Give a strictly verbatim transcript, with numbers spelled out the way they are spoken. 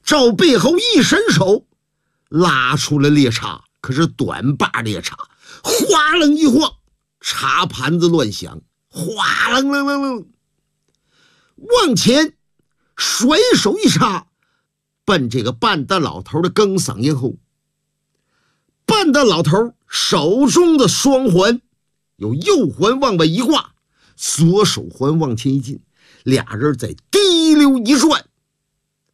照背后一伸手，拉出了猎叉，可是短把猎叉，哗楞一晃，茶盘子乱响，哗楞楞楞楞，往前甩手一插，奔这个半大老头的更嗓咽后。半大老头手中的双环有右环往外一挂，左手环往前一进，俩人在滴溜一转，